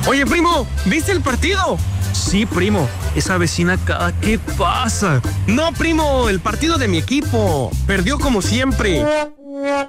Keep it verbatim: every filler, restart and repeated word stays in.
Oye, primo, ¿viste el partido? Sí, primo, esa vecina cada que pasa. No, primo, el partido de mi equipo. Perdió como siempre.